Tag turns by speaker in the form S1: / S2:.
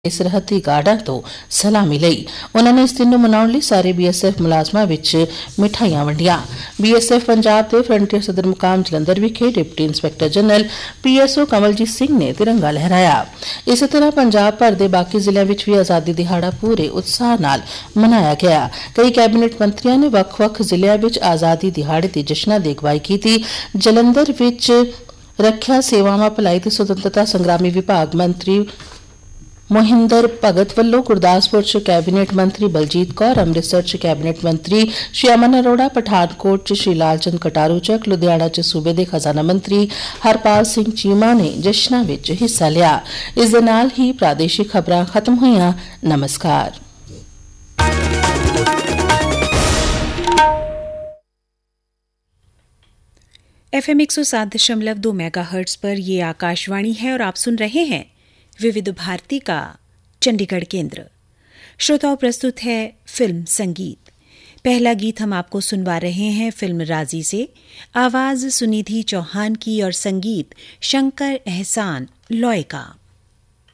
S1: ਸਰਹੱਦੀ ਗਾਰਡਾਂ ਤੋਂ ਸਲਾਮੀ ਲਈ। ਉਨ੍ਹਾਂ ਨੇ ਇਸ ਦਿਨ ਨੂੰ ਮਨਾਉਣ ਲਈ ਸਾਰੇ BSF ਮੁਲਾਜ਼ਮਾਂ ਵਿੱਚ ਮਿਠਾਈਆਂ ਵੰਡੀਆਂ। BSF ਪੰਜਾਬ ਦੇ ਫਰੰਟੀਅਰ ਸਦਰ ਮੁਕਾਮ ਜਲੰਧਰ ਵਿਖੇ deputy inspector general PSO Kamaljit Singh ਨੇ ਤਿਰੰਗਾ ਲਹਿਰਾਇਆ। ਇਸੇ ਤਰ੍ਹਾਂ ਪੰਜਾਬ ਭਰ ਦੇ ਬਾਕੀ ਜ਼ਿਲ੍ਹਿਆਂ ਵਿੱਚ ਵੀ ਆਜ਼ਾਦੀ ਦਿਹਾੜਾ ਪੂਰੇ ਉਤਸ਼ਾਹ ਨਾਲ ਮਨਾਇਆ ਗਿਆ। ਕਈ ਕੈਬਨਿਟ ਮੰਤਰੀਆਂ ਨੇ ਵੱਖ-ਵੱਖ ਜ਼ਿਲ੍ਹਿਆਂ ਵਿੱਚ ਆਜ਼ਾਦੀ ਦਿਹਾੜੇ ਦੇ ਜਸ਼ਨਾਂ ਦੀ ਅਗਵਾਈ ਕੀਤੀ। ਜਲੰਧਰ ਵਿੱਚ ਰੱਖਿਆ ਸੇਵਾਵਾਂ ਭਲਾਈ ਤੇ ਸੁਤੰਤਰਤਾ ਸੰਗਰਾਮੀ ਵਿਭਾਗ ਮੰਤਰੀ ਮੋਹਿੰਦਰ ਭਗਤ ਵੱਲੋਂ ਗੁਰਦਾਸਪੁਰ 'ਚ ਕੈਬਨਿਟ ਮੰਤਰੀ ਬਲਜੀਤ ਕੌਰ, ਅੰਮ੍ਰਿਤਸਰ 'ਚ ਕੈਬਨਿਟ ਮੰਤਰੀ ਸ਼੍ਰੀ ਅਮਨ ਅਰੋੜਾ, ਪਠਾਨਕੋਟ 'ਚ ਸ਼੍ਰੀ ਲਾਲਚੰਦ ਕਟਾਰੂ ਚੱਕ, ਲੁਧਿਆਣਾ 'ਚ ਸੂਬੇ ਦੇ ਖਜ਼ਾਨਾ ਮੰਤਰੀ ਹਰਪਾਲ ਸਿੰਘ ਚੀਮਾ ਨੇ ਜਸ਼ਨਾਂ ਵਿੱਚ ਹਿੱਸਾ ਲਿਆ। ਇਸ ਦੇ ਨਾਲ ਹੀ ਪ੍ਰਾਦੇਸ਼ਿਕ ਖਬਰਾਂ ਖਤਮ ਹੋਈਆਂ। ਨਮਸਕਾਰ।
S2: FM 107.2 मेगाहर्ट्ज पर ये आकाशवाणी है और आप सुन रहे हैं विविध भारती का चंडीगढ़ केंद्र। श्रोताओं, प्रस्तुत है फिल्म संगीत। पहला गीत हम आपको सुनवा रहे हैं फिल्म राजी से। आवाज सुनिधि चौहान की और संगीत शंकर एहसान लॉय का।